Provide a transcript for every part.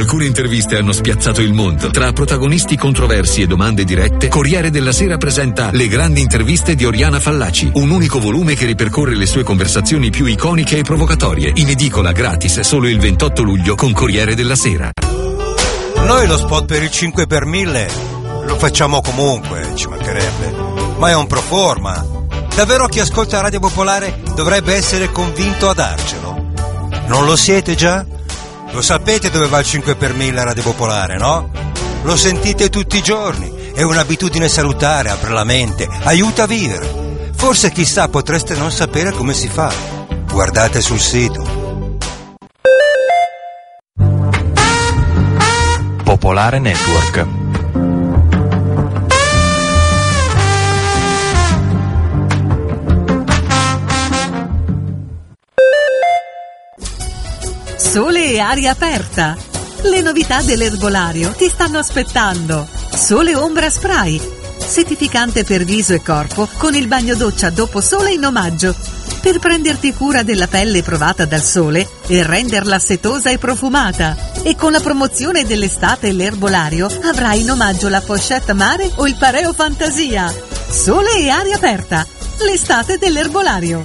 Alcune interviste hanno spiazzato il mondo. Tra protagonisti controversi e domande dirette, Corriere della Sera presenta Le grandi interviste di Oriana Fallaci, un unico volume che ripercorre le sue conversazioni più iconiche e provocatorie. In edicola gratis solo il 28 luglio con Corriere della Sera. Noi lo spot per il 5 per 1000 lo facciamo comunque, ci mancherebbe. Ma è un pro forma. Davvero chi ascolta Radio Popolare dovrebbe essere convinto a darcelo. Non lo siete già? Lo sapete dove va il 5 per 1000 Radio Popolare, no? Lo sentite tutti i giorni. È un'abitudine salutare, apre la mente, aiuta a vivere. Forse chissà potreste non sapere come si fa. Guardate sul sito. Popolare Network. Sole e aria aperta. Le novità dell'erbolario ti stanno aspettando. Sole Ombra Spray, settificante per viso e corpo con il bagno doccia dopo sole in omaggio, per prenderti cura della pelle provata dal sole e renderla setosa e profumata. E con la promozione dell'estate l'erbolario avrai in omaggio la pochette mare o il pareo fantasia. Sole e aria aperta, l'estate dell'erbolario.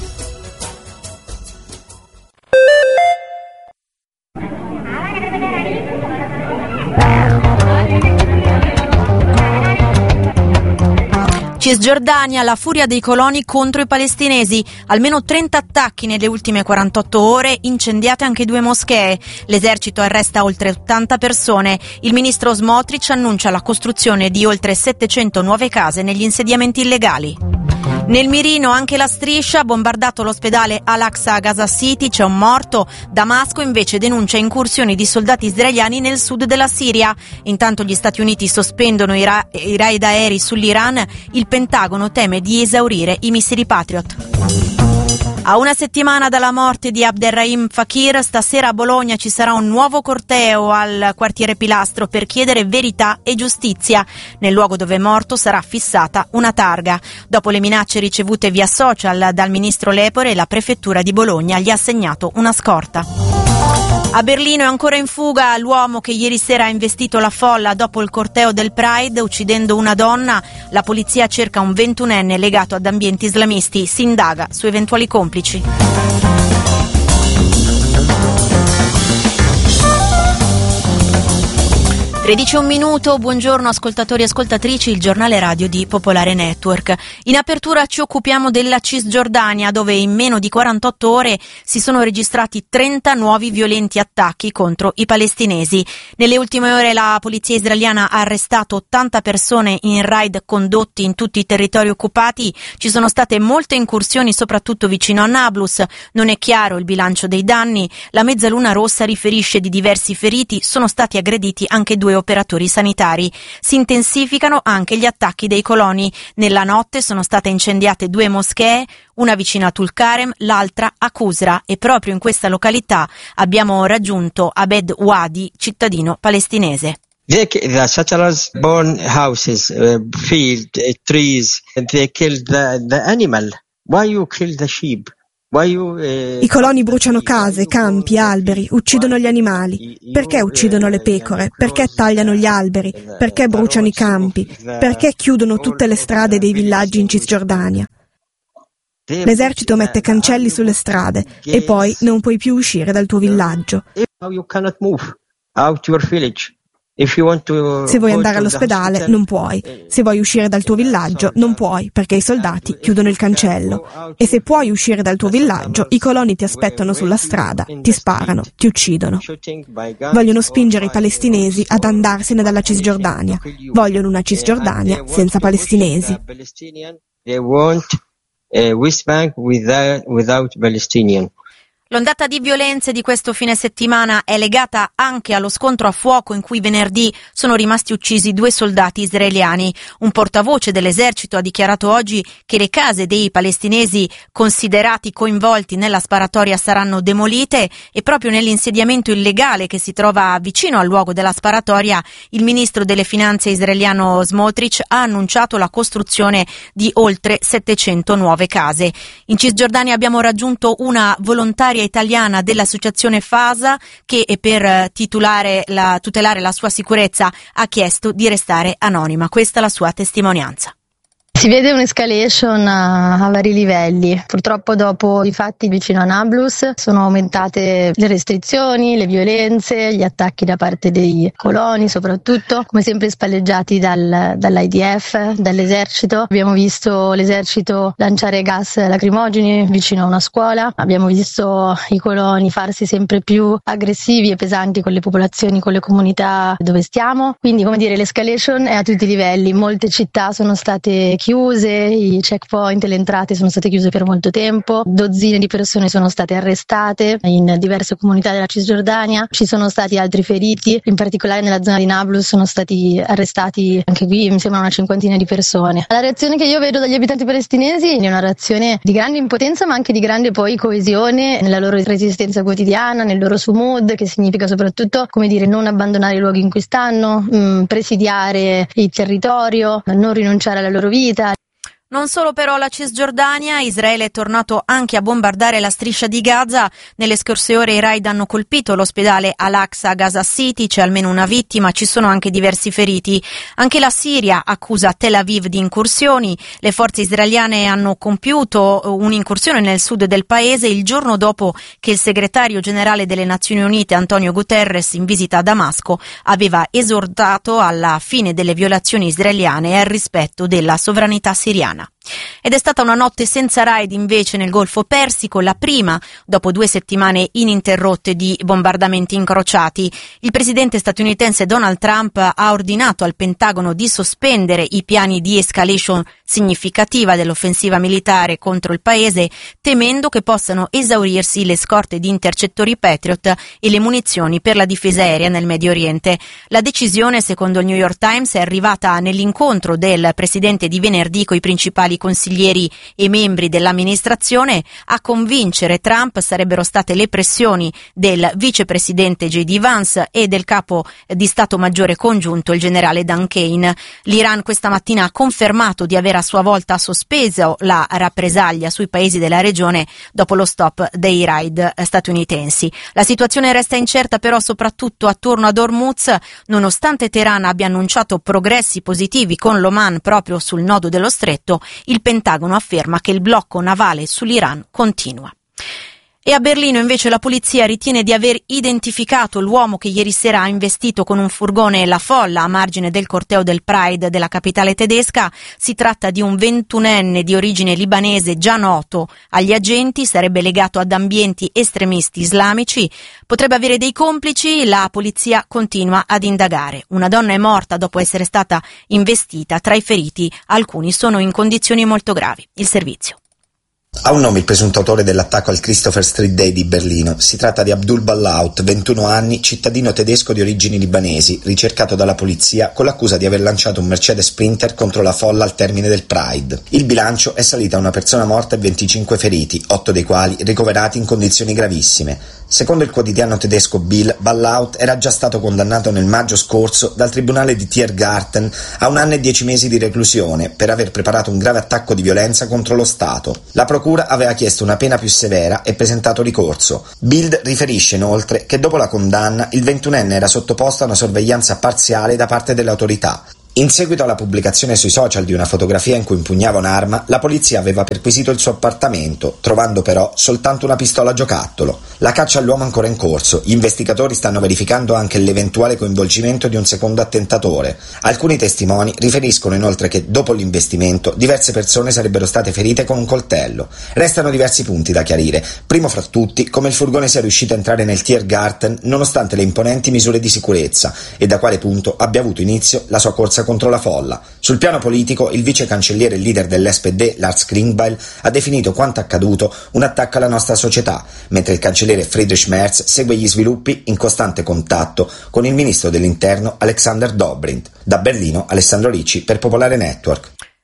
Cisgiordania, la furia dei coloni contro i palestinesi. Almeno 30 attacchi nelle ultime 48 ore, incendiate anche 2 moschee. L'esercito arresta oltre 80 persone. Il ministro Smotrich annuncia la costruzione di oltre 700 nuove case negli insediamenti illegali. Nel mirino anche la Striscia, bombardato l'ospedale Al-Aqsa a Gaza City, c'è un morto. Damasco invece denuncia incursioni di soldati israeliani nel sud della Siria. Intanto gli Stati Uniti sospendono i raid aerei sull'Iran, il Pentagono teme di esaurire i missili Patriot. A una settimana dalla morte di Abderrahim Fakir, stasera a Bologna ci sarà un nuovo corteo al quartiere Pilastro per chiedere verità e giustizia. Nel luogo dove è morto sarà fissata una targa. Dopo le minacce ricevute via social dal ministro Lepore, la prefettura di Bologna gli ha assegnato una scorta. A Berlino è ancora in fuga l'uomo che ieri sera ha investito la folla dopo il corteo del Pride, uccidendo una donna. La polizia cerca un 21enne legato ad ambienti islamisti. Si indaga su eventuali complici. 13:01, buongiorno ascoltatori e ascoltatrici, il giornale radio di Popolare Network. In apertura ci occupiamo della Cisgiordania, dove in meno di 48 ore si sono registrati 30 nuovi violenti attacchi contro i palestinesi. Nelle ultime ore la polizia israeliana ha arrestato 80 persone in raid condotti in tutti i territori occupati. Ci sono state molte incursioni soprattutto vicino a Nablus. Non è chiaro il bilancio dei danni. La Mezzaluna Rossa riferisce di diversi feriti, sono stati aggrediti anche 2 operatori sanitari. Si intensificano anche gli attacchi dei coloni. Nella notte sono state incendiate 2 moschee, una vicino a Tulkarem, l'altra a Qusra, e proprio in questa località abbiamo raggiunto Abed Wadi, cittadino palestinese. The settlers burn houses, field, trees, and they kill the animal. Why you kill the sheep? I coloni bruciano case, campi, alberi, uccidono gli animali. Perché uccidono le pecore? Perché tagliano gli alberi? Perché bruciano i campi? Perché chiudono tutte le strade dei villaggi in Cisgiordania? L'esercito mette cancelli sulle strade e poi non puoi più uscire dal tuo villaggio. Se vuoi andare all'ospedale non puoi, se vuoi uscire dal tuo villaggio non puoi perché i soldati chiudono il cancello, e se puoi uscire dal tuo villaggio i coloni ti aspettano sulla strada, ti sparano, ti uccidono. Vogliono spingere i palestinesi ad andarsene dalla Cisgiordania, vogliono una Cisgiordania senza palestinesi. West Bank without Palestinian. L'ondata di violenze di questo fine settimana è legata anche allo scontro a fuoco in cui venerdì sono rimasti uccisi 2 soldati israeliani. Un portavoce dell'esercito ha dichiarato oggi che le case dei palestinesi considerati coinvolti nella sparatoria saranno demolite, e proprio nell'insediamento illegale che si trova vicino al luogo della sparatoria il ministro delle finanze israeliano Smotrich ha annunciato la costruzione di oltre 700 nuove case. In Cisgiordania abbiamo raggiunto una volontaria segretaria italiana dell'associazione FASA, che per tutelare la sua sicurezza ha chiesto di restare anonima. Questa è la sua testimonianza. Si vede un'escalation a vari livelli. Purtroppo dopo i fatti vicino a Nablus sono aumentate le restrizioni, le violenze, gli attacchi da parte dei coloni, soprattutto, come sempre spalleggiati dall'IDF, dall'esercito. Abbiamo visto l'esercito lanciare gas lacrimogeni vicino a una scuola. Abbiamo visto i coloni farsi sempre più aggressivi e pesanti con le popolazioni, con le comunità dove stiamo. Quindi, l'escalation è a tutti i livelli. Molte città sono state chiuse, i checkpoint e le entrate sono state chiuse per molto tempo, dozzine di persone sono state arrestate in diverse comunità della Cisgiordania, ci sono stati altri feriti, in particolare nella zona di Nablus sono stati arrestati anche qui mi sembra una cinquantina di persone. La reazione che io vedo dagli abitanti palestinesi è una reazione di grande impotenza ma anche di grande poi coesione nella loro resistenza quotidiana, nel loro sumud, che significa soprattutto non abbandonare i luoghi in cui stanno, presidiare il territorio, non rinunciare alla loro vita. Non solo però la Cisgiordania, Israele è tornato anche a bombardare la striscia di Gaza. Nelle scorse ore i raid hanno colpito l'ospedale Al-Aqsa a Gaza City, c'è almeno una vittima, ci sono anche diversi feriti. Anche la Siria accusa Tel Aviv di incursioni. Le forze israeliane hanno compiuto un'incursione nel sud del paese il giorno dopo che il segretario generale delle Nazioni Unite Antonio Guterres, in visita a Damasco, aveva esortato alla fine delle violazioni israeliane e al rispetto della sovranità siriana. Ed è stata una notte senza raid invece nel Golfo Persico, la prima dopo 2 settimane ininterrotte di bombardamenti incrociati. Il presidente statunitense Donald Trump ha ordinato al Pentagono di sospendere i piani di escalation significativa dell'offensiva militare contro il paese, temendo che possano esaurirsi le scorte di intercettori Patriot e le munizioni per la difesa aerea nel Medio Oriente. La decisione, secondo il New York Times, è arrivata nell'incontro del presidente di venerdì con i principali consiglieri e membri dell'amministrazione. A convincere Trump sarebbero state le pressioni del vicepresidente J.D. Vance e del capo di Stato Maggiore congiunto, il generale Dan Kane. L'Iran questa mattina ha confermato di aver a sua volta sospeso la rappresaglia sui paesi della regione dopo lo stop dei raid statunitensi. La situazione resta incerta però soprattutto attorno ad Hormuz, nonostante Teheran abbia annunciato progressi positivi con l'Oman proprio sul nodo dello stretto. Il Pentagono afferma che il blocco navale sull'Iran continua. E a Berlino invece la polizia ritiene di aver identificato l'uomo che ieri sera ha investito con un furgone la folla a margine del corteo del Pride della capitale tedesca. Si tratta di un 21enne di origine libanese già noto agli agenti, sarebbe legato ad ambienti estremisti islamici, potrebbe avere dei complici, la polizia continua ad indagare. Una donna è morta dopo essere stata investita, tra i feriti alcuni sono in condizioni molto gravi. Il servizio. Ha un nome il presunto autore dell'attacco al Christopher Street Day di Berlino. Si tratta di Abdul Ballaout, 21 anni, cittadino tedesco di origini libanesi, ricercato dalla polizia con l'accusa di aver lanciato un Mercedes Sprinter contro la folla al termine del Pride. Il bilancio è salito a una persona morta e 25 feriti, 8 dei quali ricoverati in condizioni gravissime. Secondo il quotidiano tedesco Bild, Ballaout era già stato condannato nel maggio scorso dal tribunale di Tiergarten a 1 anno e 10 mesi di reclusione per aver preparato un grave attacco di violenza contro lo Stato. La procura aveva chiesto una pena più severa e presentato ricorso. Bild riferisce inoltre che dopo la condanna il 21enne era sottoposto a una sorveglianza parziale da parte delle autorità. In seguito alla pubblicazione sui social di una fotografia in cui impugnava un'arma, la polizia aveva perquisito il suo appartamento, trovando però soltanto una pistola a giocattolo. La caccia all'uomo è ancora in corso, gli investigatori stanno verificando anche l'eventuale coinvolgimento di un secondo attentatore. Alcuni testimoni riferiscono inoltre che dopo l'investimento diverse persone sarebbero state ferite con un coltello. Restano diversi punti da chiarire, primo fra tutti come il furgone sia riuscito a entrare nel Tiergarten nonostante le imponenti misure di sicurezza e da quale punto abbia avuto inizio la sua corsa contro la folla. Sul piano politico, il vice cancelliere e leader dell'SPD, Lars Klingbeil, ha definito quanto accaduto un attacco alla nostra società, mentre il cancelliere Friedrich Merz segue gli sviluppi in costante contatto con il ministro dell'interno Alexander Dobrindt. Da Berlino, Alessandro Ricci per Popolare Network.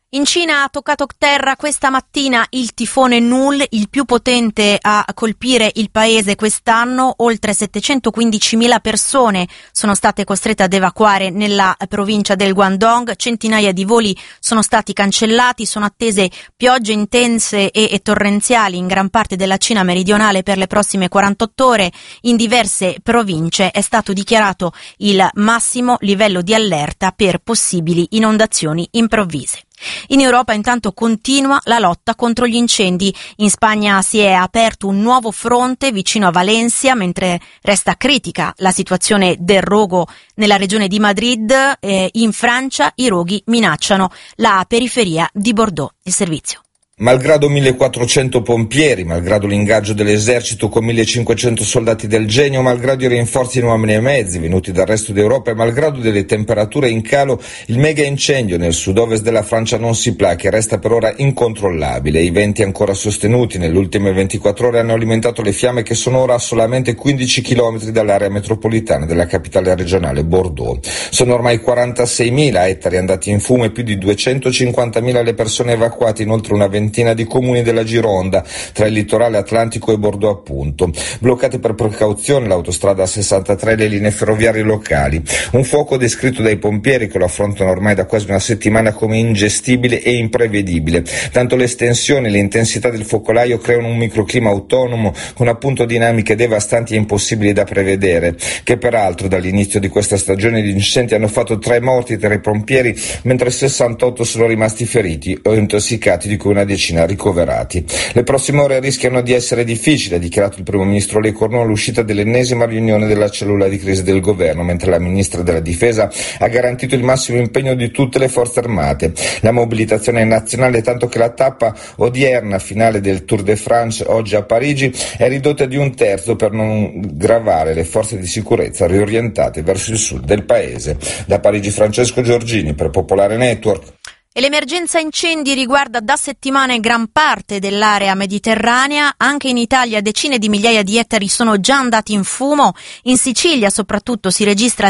In Cina ha toccato terra questa mattina il tifone Nul, il più potente a colpire il paese quest'anno. Oltre 715.000 persone sono state costrette ad evacuare nella provincia del Guangdong, centinaia di voli sono stati cancellati, sono attese piogge intense e torrenziali in gran parte della Cina meridionale per le prossime 48 ore. In diverse province è stato dichiarato il massimo livello di allerta per possibili inondazioni improvvise. In Europa intanto continua la lotta contro gli incendi. In Spagna si è aperto un nuovo fronte vicino a Valencia, mentre resta critica la situazione del rogo nella regione di Madrid. In Francia i roghi minacciano la periferia di Bordeaux. Il servizio. Malgrado 1400 pompieri, malgrado l'ingaggio dell'esercito con 1500 soldati del genio, malgrado i rinforzi in uomini e mezzi venuti dal resto d'Europa e malgrado delle temperature in calo, il mega incendio nel sud-ovest della Francia non si placa e resta per ora incontrollabile. I venti ancora sostenuti nelle ultime 24 ore hanno alimentato le fiamme che sono ora a solamente 15 km dall'area metropolitana della capitale regionale Bordeaux. Sono ormai 46.000 ettari andati in fumo e più di 250.000 le persone evacuate in oltre una ventina di comuni della Gironda, tra il litorale atlantico e Bordeaux appunto. Bloccate per precauzione l'autostrada A63 e le linee ferroviarie locali. Un fuoco descritto dai pompieri che lo affrontano ormai da quasi una settimana come ingestibile e imprevedibile. Tanto l'estensione e l'intensità del focolaio creano un microclima autonomo con appunto dinamiche devastanti e impossibili da prevedere, che peraltro dall'inizio di questa stagione di incendi hanno fatto 3 morti tra i pompieri, mentre 68 sono rimasti feriti o intossicati, di cui una decina ricoverati. Le prossime ore rischiano di essere difficili, ha dichiarato il primo ministro Lecornu all'uscita dell'ennesima riunione della cellula di crisi del governo, mentre la ministra della difesa ha garantito il massimo impegno di tutte le forze armate. La mobilitazione è nazionale, tanto che la tappa odierna finale del Tour de France oggi a Parigi è ridotta di 1/3 per non gravare le forze di sicurezza riorientate verso il sud del paese. Da Parigi Francesco Giorgini per Popolare Network. E l'emergenza incendi riguarda da settimane gran parte dell'area mediterranea. Anche in Italia decine di migliaia di ettari sono già andati in fumo. In Sicilia soprattutto si registra il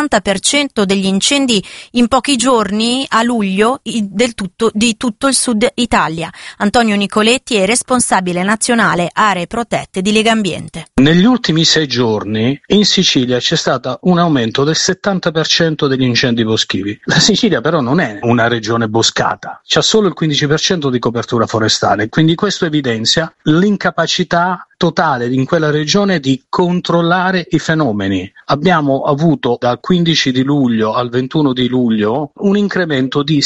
70% degli incendi in pochi giorni a luglio di tutto il sud Italia. Antonio Nicoletti è responsabile nazionale aree protette di Legambiente. Negli ultimi 6 giorni in Sicilia c'è stato un aumento del 70% degli incendi boschivi. La Sicilia però non è una regione boscata, c'ha solo il 15% di copertura forestale, quindi questo evidenzia l'incapacità totale in quella regione di controllare i fenomeni. Abbiamo avuto dal 15 di luglio al 21 di luglio un incremento di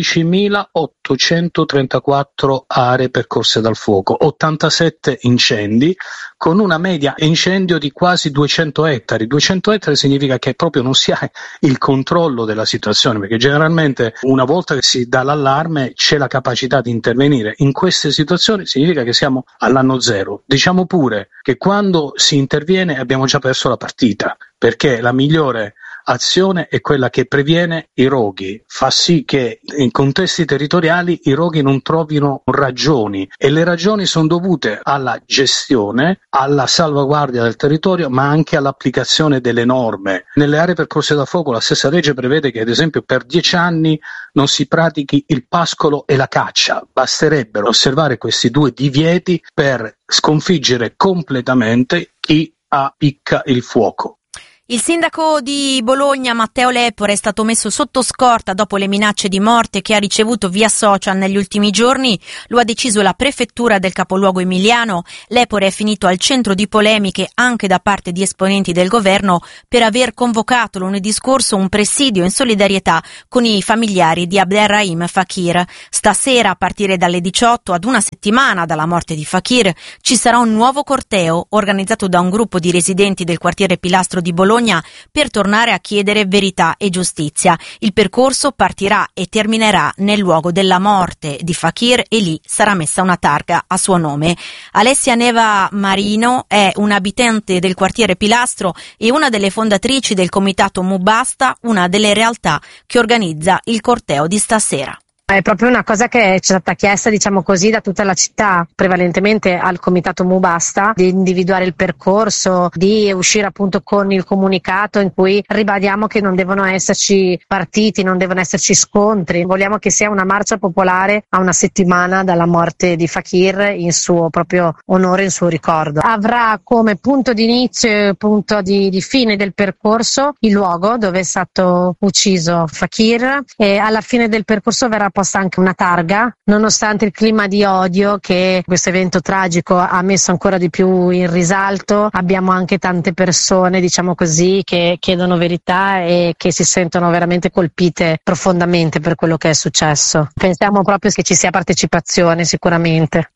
16.834 aree percorse dal fuoco, 87 incendi con una media incendio di quasi 200 ettari. 200 ettari significa che proprio non si ha il controllo della situazione, perché generalmente una volta che si dà l'allarme c'è la capacità di intervenire. In queste situazioni significa che siamo all'anno zero. Diciamo pure che quando si interviene abbiamo già perso la partita, perché la migliore azione è quella che previene i roghi, fa sì che in contesti territoriali i roghi non trovino ragioni, e le ragioni sono dovute alla gestione, alla salvaguardia del territorio, ma anche all'applicazione delle norme. Nelle aree percorse da fuoco la stessa legge prevede che ad esempio per 10 anni non si pratichi il pascolo e la caccia. Basterebbero osservare questi 2 divieti per sconfiggere completamente chi appicca il fuoco. Il sindaco di Bologna, Matteo Lepore, è stato messo sotto scorta dopo le minacce di morte che ha ricevuto via social negli ultimi giorni. Lo ha deciso la prefettura del capoluogo emiliano. Lepore è finito al centro di polemiche anche da parte di esponenti del governo per aver convocato lunedì scorso un presidio in solidarietà con i familiari di Abderrahim Fakir. Stasera, a partire dalle 18, ad una settimana dalla morte di Fakir, ci sarà un nuovo corteo organizzato da un gruppo di residenti del quartiere Pilastro di Bologna per tornare a chiedere verità e giustizia. Il percorso partirà e terminerà nel luogo della morte di Fakir e lì sarà messa una targa a suo nome. Alessia Neva Marino è un'abitante del quartiere Pilastro e una delle fondatrici del comitato Mubasta, una delle realtà che organizza il corteo di stasera. È proprio una cosa che ci è stata chiesta, diciamo così, da tutta la città, prevalentemente al comitato Mubasta, di individuare il percorso, di uscire appunto con il comunicato in cui ribadiamo che non devono esserci partiti, non devono esserci scontri. Vogliamo che sia una marcia popolare a una settimana dalla morte di Fakir, in suo proprio onore, in suo ricordo. Avrà come punto di inizio e punto di fine del percorso il luogo dove è stato ucciso Fakir, e alla fine del percorso verrà posta anche una targa, nonostante il clima di odio che questo evento tragico ha messo ancora di più in risalto. Abbiamo anche tante persone, diciamo così, che chiedono verità e che si sentono veramente colpite profondamente per quello che è successo. Pensiamo proprio che ci sia partecipazione sicuramente.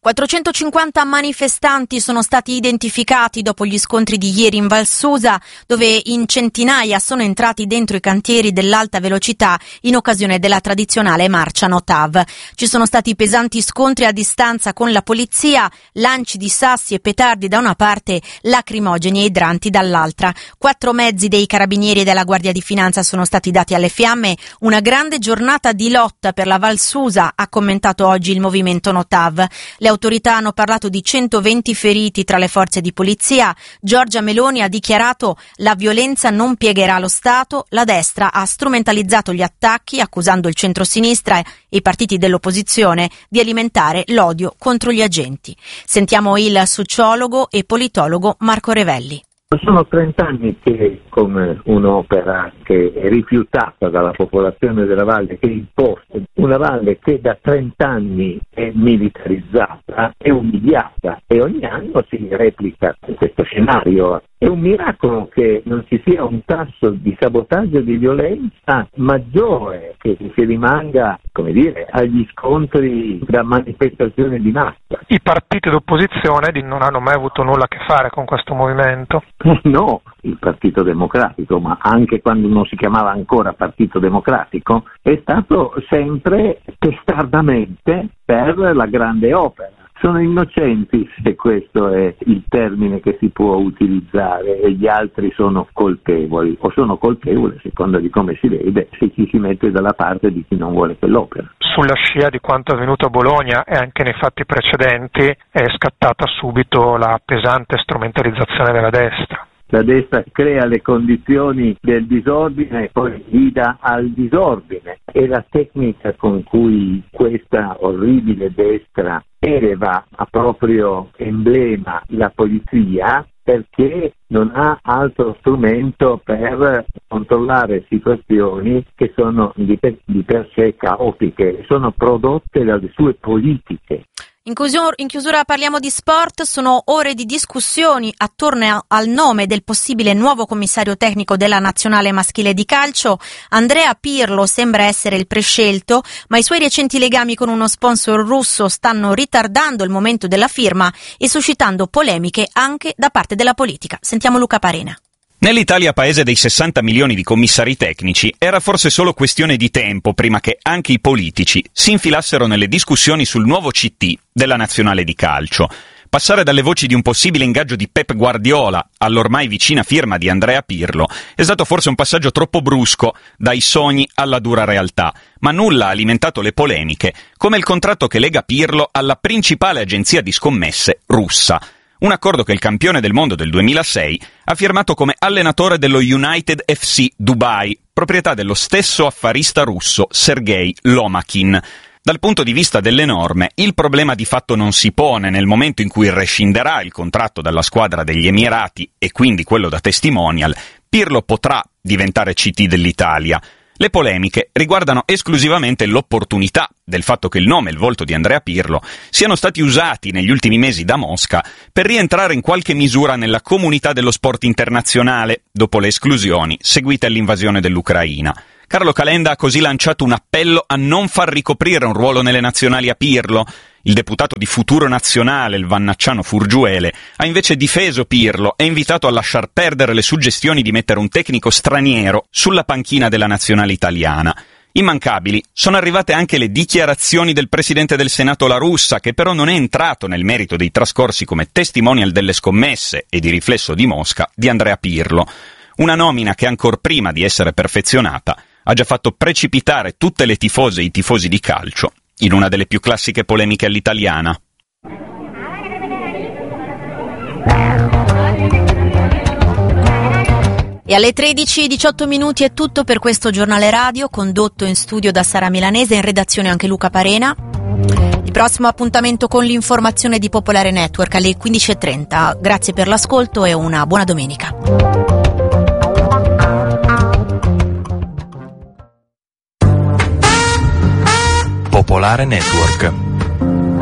450 manifestanti sono stati identificati dopo gli scontri di ieri in Val Susa, dove in centinaia sono entrati dentro i cantieri dell'alta velocità in occasione della tradizionale marcia No-TAV. Ci sono stati pesanti scontri a distanza con la polizia, lanci di sassi e petardi da una parte, lacrimogeni e idranti dall'altra. 4 mezzi dei carabinieri e della Guardia di Finanza sono stati dati alle fiamme. Una grande giornata di lotta per la Val Susa, ha commentato oggi il movimento No-TAV. Le autorità hanno parlato di 120 feriti tra le forze di polizia. Giorgia Meloni ha dichiarato: la violenza non piegherà lo Stato. La destra ha strumentalizzato gli attacchi, accusando il centrosinistra e i partiti dell'opposizione di alimentare l'odio contro gli agenti. Sentiamo il sociologo e politologo Marco Revelli. Sono 30 anni che, come un'opera che è rifiutata dalla popolazione della valle, che è imposta, una valle che da 30 anni è militarizzata, è umiliata, e ogni anno si replica questo scenario. È un miracolo che non ci sia un tasso di sabotaggio e di violenza maggiore, che si rimanga, come dire, agli scontri da manifestazione di massa. I partiti d'opposizione non hanno mai avuto nulla a che fare con questo movimento? No, il Partito Democratico, ma anche quando non si chiamava ancora Partito Democratico, è stato sempre testardamente per la grande opera. Sono innocenti, se questo è il termine che si può utilizzare, e gli altri sono colpevoli, o sono colpevoli, a seconda di come si vede, se ci si mette dalla parte di chi non vuole quell'opera. Sulla scia di quanto è avvenuto a Bologna e anche nei fatti precedenti è scattata subito la pesante strumentalizzazione della destra. La destra crea le condizioni del disordine e poi guida al disordine, e la tecnica con cui questa orribile destra eleva a proprio emblema la polizia, perché non ha altro strumento per controllare situazioni che sono di per sé caotiche, sono prodotte dalle sue politiche. In chiusura parliamo di sport. Sono ore di discussioni attorno al nome del possibile nuovo commissario tecnico della nazionale maschile di calcio. Andrea Pirlo sembra essere il prescelto, ma i suoi recenti legami con uno sponsor russo stanno ritardando il momento della firma e suscitando polemiche anche da parte della politica. Sentiamo Luca Parena. Nell'Italia paese dei 60 milioni di commissari tecnici era forse solo questione di tempo prima che anche i politici si infilassero nelle discussioni sul nuovo CT della nazionale di calcio. Passare dalle voci di un possibile ingaggio di Pep Guardiola all'ormai vicina firma di Andrea Pirlo è stato forse un passaggio troppo brusco, dai sogni alla dura realtà, ma nulla ha alimentato le polemiche, come il contratto che lega Pirlo alla principale agenzia di scommesse russa. Un accordo che il campione del mondo del 2006 ha firmato come allenatore dello United FC Dubai, proprietà dello stesso affarista russo Sergei Lomakin. Dal punto di vista delle norme, il problema di fatto non si pone nel momento in cui rescinderà il contratto dalla squadra degli Emirati e quindi quello da testimonial. Pirlo potrà diventare CT dell'Italia. Le polemiche riguardano esclusivamente l'opportunità del fatto che il nome e il volto di Andrea Pirlo siano stati usati negli ultimi mesi da Mosca per rientrare in qualche misura nella comunità dello sport internazionale dopo le esclusioni seguite all'invasione dell'Ucraina. Carlo Calenda ha così lanciato un appello a non far ricoprire un ruolo nelle nazionali a Pirlo. Il deputato di Futuro Nazionale, il vannacciano Furgiuele, ha invece difeso Pirlo e invitato a lasciar perdere le suggestioni di mettere un tecnico straniero sulla panchina della nazionale italiana. Immancabili sono arrivate anche le dichiarazioni del presidente del Senato La Russa, che però non è entrato nel merito dei trascorsi come testimonial delle scommesse e di riflesso di Mosca di Andrea Pirlo. Una nomina che ancor prima di essere perfezionata ha già fatto precipitare tutte le tifose e i tifosi di calcio in una delle più classiche polemiche all'italiana. E alle 13:18 è tutto per questo giornale radio, condotto in studio da Sara Milanese, in redazione anche Luca Parena. Il prossimo appuntamento con l'informazione di Popolare Network alle 15:30. Grazie per l'ascolto e una buona domenica. Popolare Network.